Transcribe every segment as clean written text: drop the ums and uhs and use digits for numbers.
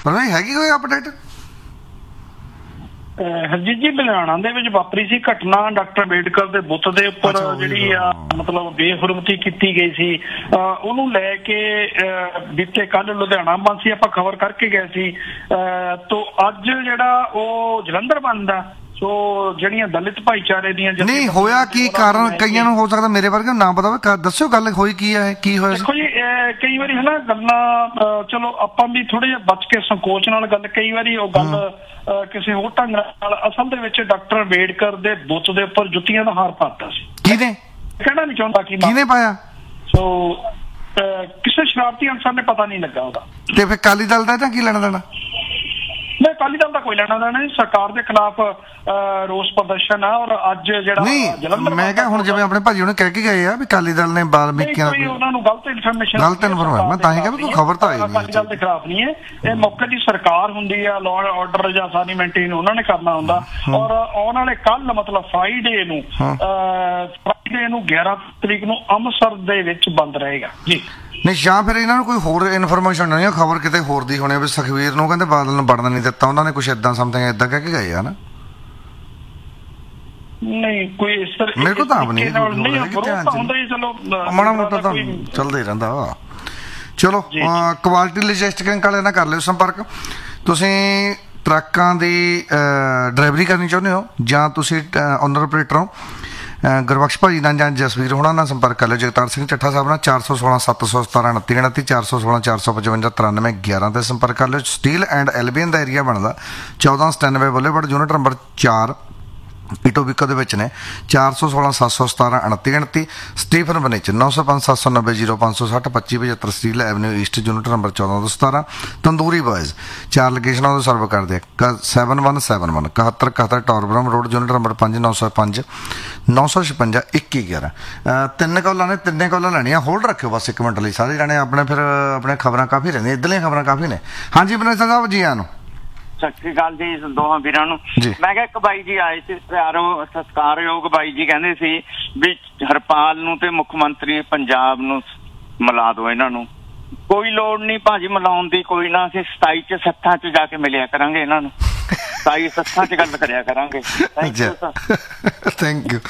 ਪਰ ਹੈਗੀ ਕੋਈ ਅਪਡੇਟ? ਹਰਜੀਤ ਜੀ, ਲੁਧਿਆਣਾ ਦੇ ਵਿੱਚ ਵਾਪਰੀ ਸੀ ਘਟਨਾ। ਡਾਕਟਰ ਅੰਬੇਡਕਰ ਦੇ ਬੁੱਤ ਦੇ ਉੱਪਰ ਜਿਹੜੀ ਆ ਮਤਲਬ ਬੇਹੁਰਮਤੀ ਕੀਤੀ ਗਈ ਸੀ, ਉਹਨੂੰ ਲੈ ਕੇ ਬੀਤੇ ਕੱਲ ਲੁਧਿਆਣਾ ਬੰਦ ਸੀ, ਆਪਾਂ ਖਬਰ ਕਰਕੇ ਗਏ ਸੀ। ਤੋਂ ਅੱਜ ਜਿਹੜਾ ਉਹ ਜਲੰਧਰ ਬੰਦ ਆ। ਸੋ ਜਿਹੜੀਆਂ ਦਲਿਤ ਭਾਈਚਾਰੇ ਦੀਆਂ ਨਹੀਂ ਹੋਇਆ ਕੀ ਕਾਰਨ? ਕਈਆਂ ਨੂੰ ਹੋ ਸਕਦਾ ਮੇਰੇ ਵਰਗੇ ਨਾ ਪਤਾ ਹੋਵੇ, ਦੱਸਿਓ ਗੱਲ ਹੋਈ ਕੀ ਹੈ, ਕੀ ਹੋਇਆ? ਦੇਖੋ ਜੀ, ਕਈ ਵਾਰੀ ਹਨਾ ਗੱਲਾਂ, ਚਲੋ ਆਪਾਂ ਵੀ ਥੋੜੇ ਜਿਹਾ ਬਚ ਕੇ ਸੰਕੋਚ ਨਾਲ ਗੱਲ, ਕਈ ਵਾਰੀ ਉਹ ਗੱਲ ਕਿਸੇ ਹੋਰ ਢੰਗ ਨਾਲ, ਅਸਲ ਦੇ ਵਿੱਚ ਡਾਕਟਰ ਅੰਬੇਡਕਰ ਦੇ ਬੁੱਤ ਦੇ ਉੱਪਰ ਜੁੱਤੀਆਂ ਦਾ ਹਾਰ ਪਾਤਾ ਸੀ। ਕਿਹਨੇ? ਕਹਿਣਾ ਨਹੀਂ ਚਾਹੁੰਦਾ ਕਿਹਨੇ ਪਾਇਆ। ਸੋ ਕਿਸੇ ਸ਼ਰਾਰਤੀ ਅਨਸਰ ਨੇ, ਪਤਾ ਨਹੀਂ ਲੱਗਾ ਉਹਦਾ। ਤੇ ਫਿਰ ਅਕਾਲੀ ਦਲ ਦਾ ਕੀ ਲੈਣਾ ਦੇਣਾ? ਨਹੀਂ, ਅਕਾਲੀ ਦਲ ਦਾ ਕੋਈ ਲੈਣਾ ਦੇਣਾ ਨਹੀਂ। ਸਰਕਾਰ ਦੇ ਖਿਲਾਫ ਰੋਸ ਪ੍ਰਦਰਸ਼ਨ ਆ। ਔਰ ਅੱਜ ਜਿਹੜਾ ਜਲੰਧਰ, ਮੈਂ ਕਿਹਾ ਹੁਣ ਜਿਵੇਂ ਆਪਣੇ ਭਾਜੀ ਉਹਨੇ ਕਹਿ ਕੇ ਗਏ ਆ ਵੀ ਅਕਾਲੀ ਦਲ ਨੇ ਬਾਲਮੀਕੀ ਉਹਨਾਂ ਨੂੰ ਗਲਤ ਇਨਫੋਰਮੇਸ਼ਨ, ਮੈਂ ਤਾਂ ਹੀ ਕਿਹਾ ਵੀ ਕੋਈ ਖਬਰ ਤਾਂ ਆਈ ਨਹੀਂ। ਅਕਾਲੀ ਦਲ ਦੇ ਖਿਲਾਫ ਨਹੀਂ ਹੈ ਇਹ। ਮੌਕੇ ਦੀ ਸਰਕਾਰ ਹੁੰਦੀ ਆ, ਲਾਅ ਐਂਡ ਆਰਡਰ ਜਾਂ ਸਾਰੀ ਮੇਨਟੇਨ ਉਹਨਾਂ ਨੇ ਕਰਨਾ ਹੁੰਦਾ। ਔਰ ਆਉਣ ਵਾਲੇ ਕੱਲ ਮਤਲਬ ਫਰਾਈਡੇ ਨੂੰ 11 ਤਰੀਕ ਨੂੰ ਅੰਮ੍ਰਿਤਸਰ ਦੇ ਵਿੱਚ ਬੰਦ ਰਹੇਗਾ ਜੀ। ਨਹੀਂ, ਜਾਂ ਫਿਰ ਇਹਨਾਂ ਨੂੰ ਕੋਈ ਹੋਰ ਇਨਫੋਰਮੇਸ਼ਨ ਨਹੀਂ, ਖਬਰ ਕਿਤੇ ਹੋਰ ਦੀ ਹੋਣੀ ਵੀ ਸੁਖਬੀਰ ਨੂੰ ਕਹਿੰਦੇ ਬਾਦਲ ਨੂੰ ਵੜਨ ਨਹੀਂ ਦਿੱਤਾ, ਉਹਨਾਂ ਨੇ ਕੁਛ ਏਦਾਂ ਸਮਥਿੰਗ ਏਦਾਂ ਕਹਿ ਕੇ ਗਏ ਆ ਨਾ। ਨਹੀਂ, ਕੋਈ ਇਸ ਤਰ੍ਹਾਂ ਮੇਰੇ ਕੋਲ ਤਾਂ ਆਪ ਨਹੀਂ ਮਾੜਾ ਮੋਟਾ ਤਾਂ ਚੱਲਦਾ ਹੀ ਰਹਿੰਦਾ। ਚਲੋ, ਕੁਆਲਿਟੀ ਲੌਜਿਸਟਿਕਸ ਵਾਲੇ ਨਾਲ ਕਰ ਲਿਓ ਸੰਪਰਕ। ਤੁਸੀਂ ਟਰੱਕਾਂ ਦੀ ਡਰਾਈਵਰੀ ਕਰਨੀ ਚਾਹੁੰਦੇ ਹੋ ਜਾਂ ਤੁਸੀਂ ਓਨਰ ਆਪਰੇਟਰ ਹੋ, ਗੁਰਬਖਸ਼ ਭਾਜੀ ਨਾਲ ਜਾਂ ਜਸਵੀਰ ਹੋਣਾ ਨਾਲ ਸੰਪਰਕ ਕਰ ਲਿਓ। ਜਗਤਾਰ ਸਿੰਘ ਚੱਠਾ ਸਾਹਿਬ ਨਾਲ 416 717 29 29 416 455 93 11 ਤੇ ਸੰਪਰਕ ਕਰ ਲਿਓ। ਸਟੀਲ ਐਂਡ ਐਲਬੀਅਨ ਦਾ ਏਰੀਆ ਬਣਦਾ 1497 ਬੁਲੇਵਾਰਡ, ਯੂਨਿਟ ਨੰਬਰ 4 ਇਟੋਬੀਕੋ ਦੇ ਵਿੱਚ ਨੇ। 416 717 29 29 Stephen ਬਨੇਚ 905 790 0560 2575 steel avenue East, unit number 1417। Tandoori ਬॉयਜ਼ 4 ਲੋਕੇਸ਼ਨਾਂ ਤੋਂ ਸਰਵ ਕਰਦੇ ਆ। 7171 71 ਟੌਰਬਰਮ ਰੋਡ, ਯੂਨਿਟ ਨੰਬਰ 5 905 956 2111। 3 ਕਾਲਾਂ ਨੇ, 3 ਕਾਲਾਂ ਲੈਣੀਆਂ। ਹੋਲਡ ਰੱਖਿਓ ਬਸ 1 ਮਿੰਟ ਲਈ ਸਾਰੇ ਜਾਣੇ ਆਪਣੇ। ਫਿਰ ਆਪਣੇ ਖਬਰਾਂ ਕਾਫੀ ਰਹਿੰਦੀਆਂ, ਇੱਧਰਲੀਆਂ ਖਬਰਾਂ ਕਾਫੀ ਨੇ। ਹਾਂਜੀ ਬਨੇਚਾ ਸਾਹਿਬ ਜੀ, ਆਨੂੰ ਸਤਿ ਸ਼੍ਰੀ ਅਕਾਲ ਜੀ ਦੋਹਾਂ ਵੀਰਾਂ ਨੂੰ। ਮੈਂ ਕਿਹਾ ਇੱਕ ਬਾਈ ਜੀ ਆਏ ਸੀ, ਸਤਿਕਾਰਯੋਗ ਬਾਈ ਜੀ, ਕਹਿੰਦੇ ਸੀ ਵੀ ਹਰਪਾਲ ਨੂੰ ਤੇ ਮੁੱਖ ਮੰਤਰੀ ਪੰਜਾਬ ਨੂੰ ਮਿਲਾ ਦੋ ਇਹਨਾਂ ਨੂੰ। ਕੋਈ ਲੋੜ ਨਹੀਂ ਭਾਜੀ ਮਿਲਾਉਣ ਦੀ, ਕੋਈ ਨਾ। ਅਸੀਂ 27 ਚ ਸੱਥਾਂ ਚ ਜਾ ਕੇ ਮਿਲਿਆ ਕਰਾਂਗੇ ਇਹਨਾਂ ਨੂੰ, 27 ਸੱਥਾਂ ਚ ਗੱਲ ਕਰਿਆ ਕਰਾਂਗੇ। Thank you.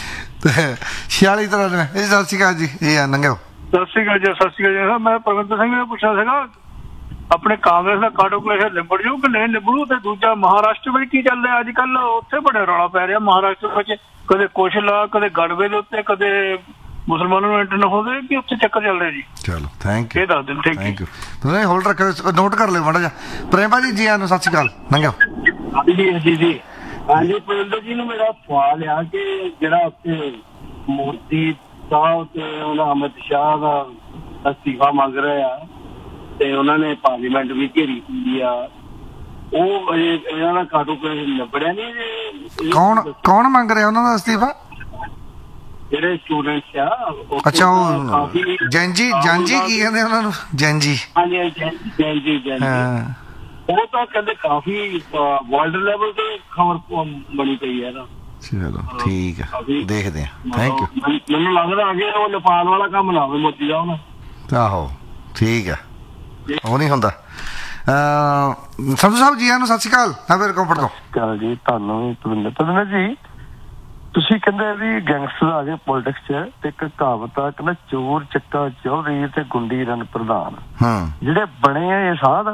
46 ਤਰ੍ਹਾਂ ਦੇ ਸਤਿ ਸ਼੍ਰੀ ਅਕਾਲ ਜੀ, ਇਹ ਆ ਨੰਗਿਓ। ਸਤਿ ਸ਼੍ਰੀ ਅਕਾਲ ਜੀ, ਸਤਿ ਸ਼੍ਰੀ ਅਕਾਲ ਜੀ। ਮੈਂ ਪਰਮਿੰਦਰ ਸਿੰਘ ਨੇ ਪੁੱਛਿਆ ਸੀਗਾ ਆਪਣੇ ਕਾਂਗਰਸ ਦਾ ਕਾਰਡ ਕਲੇਸ਼ ਨਿਬੜ ਜੂ ਕਿ ਨਹੀਂ ਨਿਬੜੂ, ਤੇ ਦੂਜਾ ਮਹਾਰਾਸ਼ਟਰ ਵਿੱਚ ਕੀ ਚੱਲ ਰਿਹਾ ਅੱਜ ਕੱਲ? ਉੱਥੇ ਬੜਾ ਰੌਲਾ ਪੈ ਰਿਹਾ ਮਹਾਰਾਸ਼ਟਰ ਵਿੱਚ, ਕਦੇ ਕੁਛ ਲਾ, ਕਦੇ ਗੜਵੇ ਦੇ ਉੱਤੇ, ਕਦੇ ਮੁਸਲਮਾਨਾਂ ਨੂੰ ਐਂਟਰ ਨਾ ਹੋਵੇ, ਕਿ ਉੱਥੇ ਚੱਕਰ ਚੱਲ ਰਿਹਾ ਜੀ। ਚਲੋ ਥੈਂਕ ਯੂ, ਇਹ ਦੱਸ ਦਿਨ। Thank you. ਤੁਸੀਂ ਹੋਲਡ ਰੱਖਿਓ, ਨੋਟ ਕਰ ਲਿਓ ਮਾੜਾ ਜਿਹਾ। ਪ੍ਰੇਮ ਭਾਜੀ ਜੀ ਆਨੂੰ ਸਤਿ ਸ਼੍ਰੀ ਅਕਾਲ, ਨੰਗਿਓ। ਜੀ ਹਾਂਜੀ, ਪਰਿੰਦਰ ਜੀ ਨੂੰ ਮੇਰਾ ਸਵਾਲ ਆ ਕਿ ਜਿਹੜਾ ਉੱਥੇ ਮੋਦੀ ਸਾਹਿਬ ਤੇ ਉਹਨਾਂ ਅਮਿਤ ਸ਼ਾਹ ਦਾ ਅਸਤੀਫਾ ਮੰਗ ਰਹੇ ਆ ਤੇ ਉਹਨਾਂ ਨੇ ਪਾਰਲੀਮੈਂਟ ਵੀ ਘੇਰੀ ਹੁੰਦੀ ਆ, ਉਹ ਇਹਨਾਂ ਦਾ ਕਾਟੋ ਨਿਬੜਿਆ ਨਹੀਂ? ਕੌਣ ਮੰਗ ਰਿਹਾ ਉਹਨਾਂ ਦਾ ਅਸਤੀਫਾ? ਜਿਹੜੇ ਸਟੂਡੈਂਟਸ ਆ। ਅੱਛਾ, ਉਹ ਜੈਨਜੀ ਕੀ ਕਹਿੰਦੇ ਉਹਨਾਂ ਨੂੰ? ਜੈਨਜੀ। ਹਾਂਜੀ, ਜੈਨਜੀ। ਉਹ ਤਾਂ ਕਹਿੰਦੇ ਕਾਫੀ ਵਰਲਡ ਲੈਵਲ ਤੇ ਖਬਰ ਬਣੀ ਪਈ ਹੈ ਨਾ। ਚਲੋ ਠੀਕ ਹੈ, ਦੇਖਦੇ ਹਾਂ। Thank you. ਮੈਨੂੰ ਲੱਗਦਾ ਅੱਗੇ ਉਹ ਨੇਪਾਲ ਵਾਲਾ ਕੰਮ ਨਾ ਹੋਵੇ ਮੋਦੀ ਦਾ ਹੁਣ। ਆਹੋ ਠੀਕ ਹੈ, ਉਹ ਨਹੀਂ ਹੁੰਦਾ। ਸੰਧੂ ਸਾਹਿਬ ਜੀ ਆਨੂੰ ਸਤਿ ਸ਼੍ਰੀ ਅਕਾਲ। ਹਾਂ ਫਿਰ ਕੰਫਰਟ ਤੋਂ ਕਾਲ ਜੀ, ਤੁਹਾਨੂੰ ਵੀ ਪਰਵਿੰਦਰ ਜੀ। ਤੁਸੀਂ ਕਹਿੰਦੇ ਵੀ ਗੈਂਗਸਟਰ ਆ ਗਏ ਪੋਲਿਟਿਕਸ 'ਚ, ਤੇ ਇੱਕ ਕਹਾਵਤ ਆ ਕਹਿੰਦਾ ਚੋਰ ਚੱਕਾ ਚੌਧਰੀ ਤੇ ਗੁੰਡੀ ਰਨ ਪ੍ਰਧਾਨ। ਜਿਹੜੇ ਬਣੇ ਆ ਇਹ ਸਾਧ।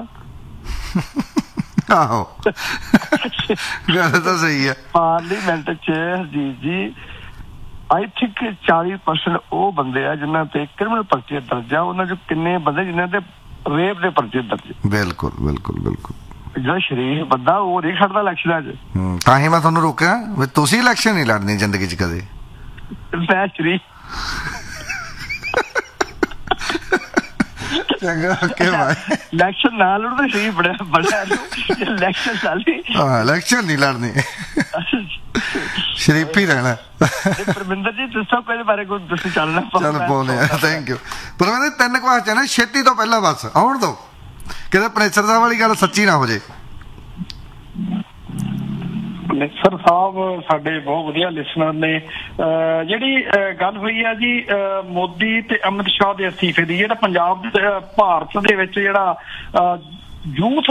ਆਹੋ ਗੱਲ ਤਾਂ ਸਹੀ ਹੈ। ਪਾਰਲੀਮੈਂਟ 'ਚ ਹਰਜੀਤ ਜੀ ਆਈ ਥਿੰਕ 40% ਉਹ ਬੰਦੇ ਆ ਜਿਨ੍ਹਾਂ ਤੇ ਕ੍ਰਿਮੀਨਲ ਪਰਚੇ ਦਰਜ ਆ। ਉਹਨਾਂ 'ਚ ਕਿੰਨੇ ਬੰਦੇ ਜਿਨ੍ਹਾਂ ਤੇ ਰੇਪ ਦੇ ਪਰਚੇ ਦਰਜ? ਬਿਲਕੁਲ ਬਿਲਕੁਲ ਬਿਲਕੁਲ। ਜਿਹੜਾ ਸ਼ਰੀਫ ਬੰਦਾ ਉਹ ਨਹੀਂ ਖੜਦਾ ਇਲੈਕਸ਼ਨਾਂ 'ਚ। ਤਾਂ ਹੀ ਮੈਂ ਤੁਹਾਨੂੰ ਰੋਕਿਆ ਵੀ ਤੁਸੀਂ ਇਲੈਕਸ਼ਨ ਨਹੀਂ ਲੜਨੀ ਜ਼ਿੰਦਗੀ 'ਚ ਕਦੇ। ਮੈਂ ਸ਼ਰੀਫ ਚੰਗਾ, ਓਕੇ ਬਾਏ। ਇਲੈਕਸ਼ਨ ਨਾ ਲੜਦਾ ਸ਼ਰੀਫ ਬੜਾ ਇਲੈਕਸ਼ਨ ਸਾਲੀ। ਹਾਂ, ਇਲੈਕਸ਼ਨ ਨਹੀਂ ਲੜਨੀ, ਸ਼ਰੀਫ ਹੀ ਰਹਿਣਾ। ਪਰਮਿੰਦਰ ਜੀ ਦੱਸੋ ਇਹਦੇ ਬਾਰੇ ਕੁਝ ਤੁਸੀਂ ਚੱਲਣਾ ਪਾਉਂਦੇ ਆ। Thank you. ਪਰਮਿੰਦਰ 3 ਕੁਐਸਚਨ ਹੈ, ਛੇਤੀ ਤੋਂ ਪਹਿਲਾਂ ਬਸ ਆਉਣ ਦੋ, ਕਿਤੇ ਪ੍ਰੈਸ਼ਰ ਸਾਹਿਬ ਵਾਲੀ ਗੱਲ ਸੱਚੀ ਨਾ ਹੋ ਜੇ। ਸਰ ਸਾਹਿਬ ਸਾਡੇ ਬਹੁਤ ਵਧੀਆ ਲਿਸਨਰ ਨੇ। ਜਿਹੜੀ ਗੱਲ ਹੋਈ ਆ ਜੀ ਮੋਦੀ ਤੇ ਅਮਿਤ ਸ਼ਾਹ ਦੇ ਅਸਤੀਫੇ ਦੀ, ਜਿਹੜਾ ਪੰਜਾਬ ਭਾਰਤ ਦੇ ਵਿੱਚ ਜਿਹੜਾ ਯੂਥ